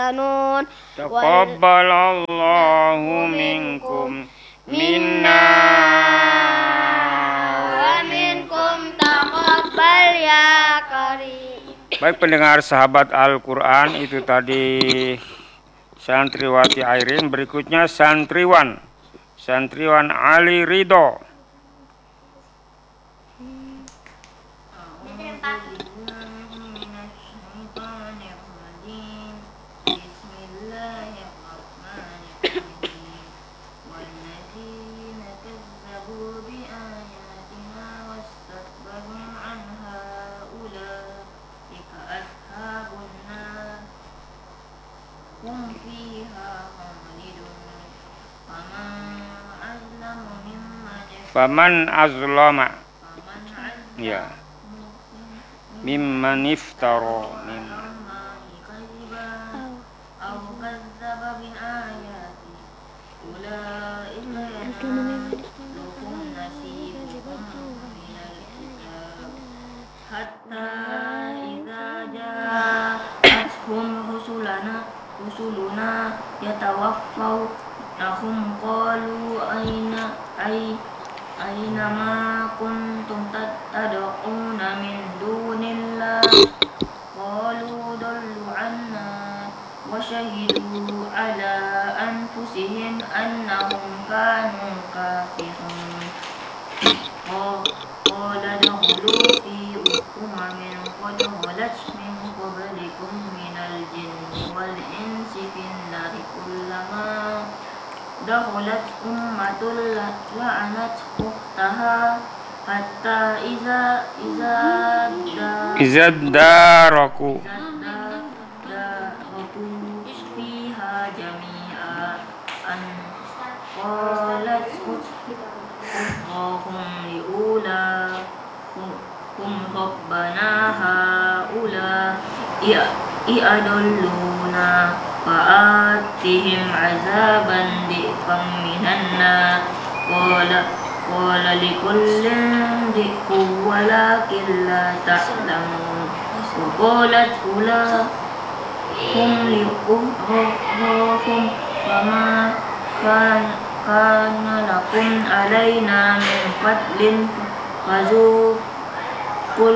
nun Taqabbalallahu minkum minna wa minkum taqabbal ya karim. Baik pendengar sahabat Al-Quran, itu tadi santriwati Airin. Berikutnya santriwan Ali Ridho. Faman azlama ya mimman iftara hatta idza ja'atuhum rusuluna yatawaffawhum qalu aina ma kuntum tad'una min dunillah qalu dallu anna wa shahidu ala anfusihim annahum kanu kafirun. Qala dakhulu fi umamin qad khalat min qablikum minal jinni wal insi fin nari kullama dakhalat ummatul la'anat ukhtaha hatta iza daraku fiha jami'a an qalat ukhtuhum liula hum rabbana haula i'adalluna fa'atihim azaban di'fan minan nar qala likullin di'fun walakin la ta'lamun wa qalat ulahum li'ukhahum fama kana lakum alaina min fadlin fazuqul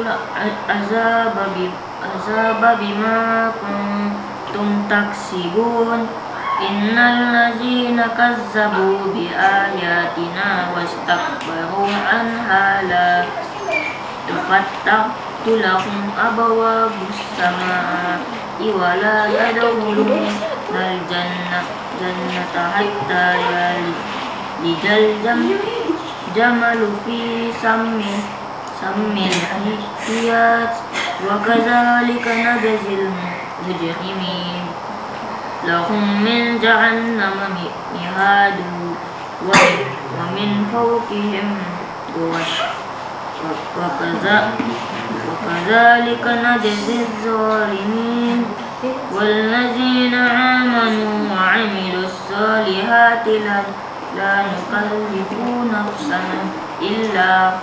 azaba bima kuntum taksibun innal ladzina kazzabu bi ayatina wastakbaru anha la tufattahtu lahum abwabus samaa'i wa la yadkhuluna jannata hatta yalijal jamalu fi sammil hayat wa kadzalika najzil mujrimin lahum min jahannama mihadu wa min fawqihim ghawash wa kadzalika najzil zalimin walladzina amanu wa 'amilus solihati la nukallifu nafsan illa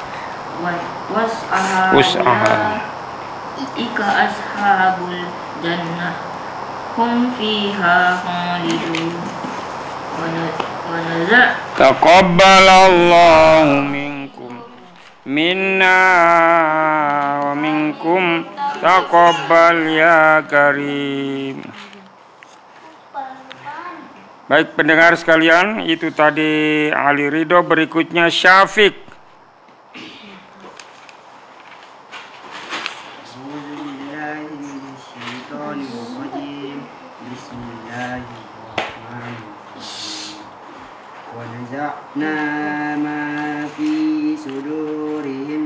wus'aha ika ashabul jannah hum fiha khalidun wa naza' Taqabbalallahu minkum minna wa minkum taqabbal ya karim. Baik pendengar sekalian, itu tadi Ali Ridho. Berikutnya Syafiq. Wa naza'na ma fi sudurihim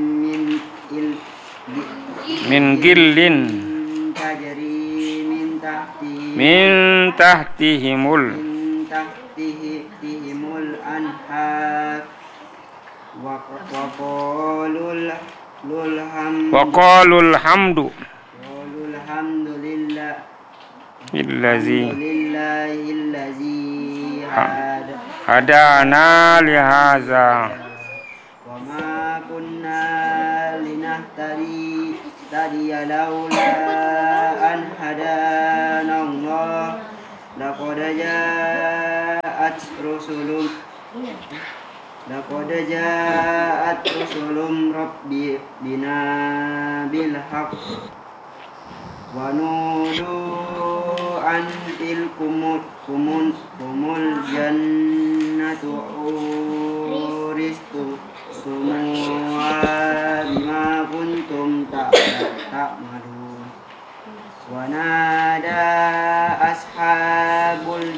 min Gillin tajri min tahtihimul anhar wa qalul hamdu alhamdulillah illazi hadana hadana lihaza wa ma kunna linahtadiya laula an hadana Allah laqad ja'at rusulun rabbina bil haqq wa nudu an kumul jannatu uristumuha bima kuntum ta'malun wa nada ashabul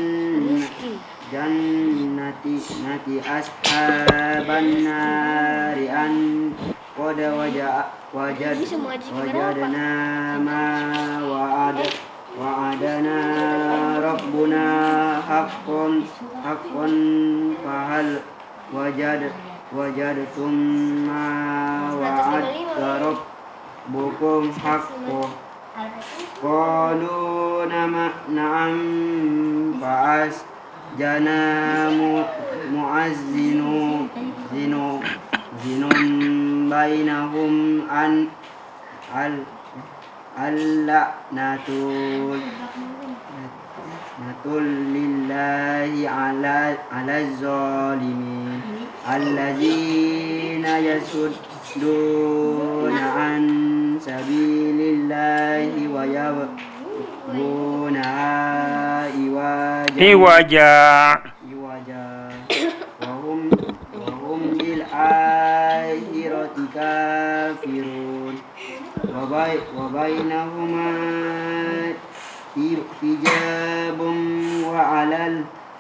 jannati ashaban nari an qad wajadna ma wa'adana rabbuna haqqan fahal wajadtum ma wa'ada rabbukum haqqan qalu na'am fa'as jana mu'azzinun bainahum an al-la'natul lillahi ala zalimin allazina yasudduna an sabilillahi wa yabghuna iwaja wahum bil akhirati kafirun wa bainahuma hijabun wa 'alal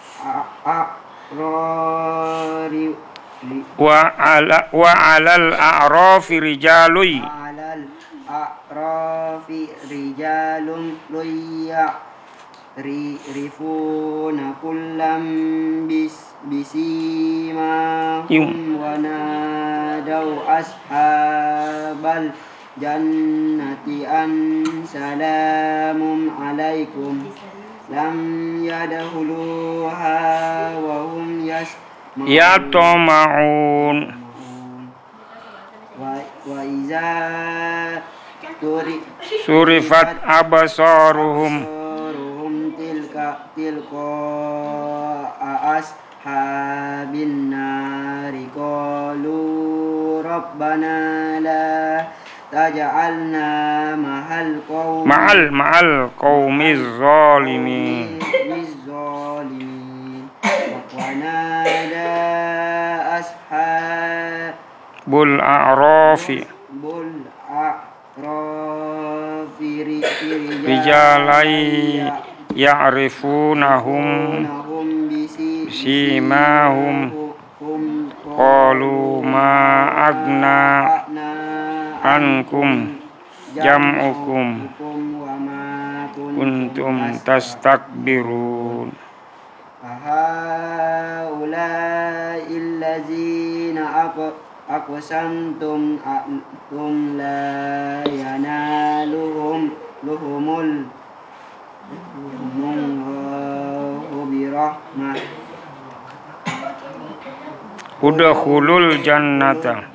a'rafi rijalun rifuna kullam bisimahum wa nadaw ashabal jannati an salamun alaikum lam yadkhuluha wa hum yatama'un wa iza surifat absaruhum tilka ashabin nari qalu rabbana la taj'alna ma'al qaumiz zalimin wa nada ashabul a'rafi rijalai ya'rifunahum simahum qalu ma agna ankum jam'ukum kuntum tastakbirun haula'il ladzina aqsamtum la yanaluhumul birahmah udkhulul jannata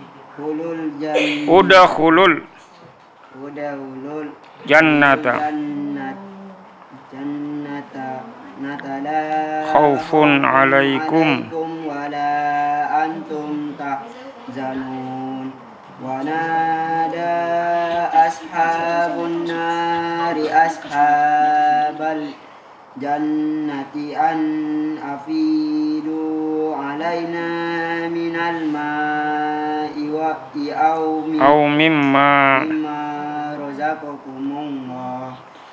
khaufun alaikum wala antum tahzanun wa nada ashabun nari ashabal jannati an afidu alaina minal ma'i wa aw mimma razaqakumullah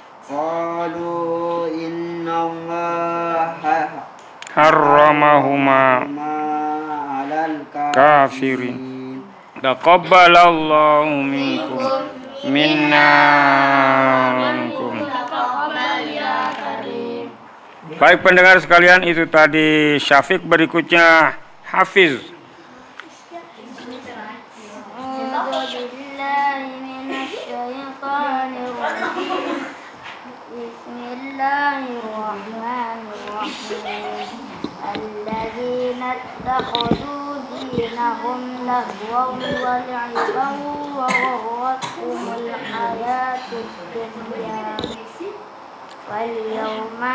qalu inna allaha harramahuma alal kafirin taqabbalallahu minkum minna minkum. Baik pendengar sekalian, itu tadi Syafiq, berikutnya Hafiz. Bismillahirrahmanirrahim. Alladzina ittakhadhu dinahum lahwan wa la'iban wa gharratuhumul hayatud dunya wal yawma